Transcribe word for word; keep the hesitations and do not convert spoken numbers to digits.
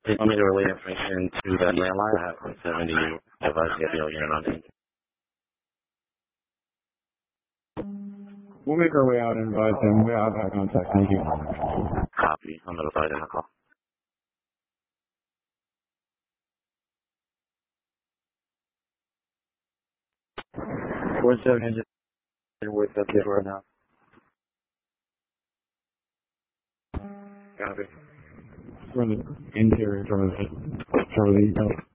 You want me to relay information to the landline? I have one seventy advice to get the unit on in. We'll make our way out and advise them. We'll have that contact. Thank you. Copy. I'm notified in the call. four seven engine with up here right now. Copy. From the interior, from the, from the,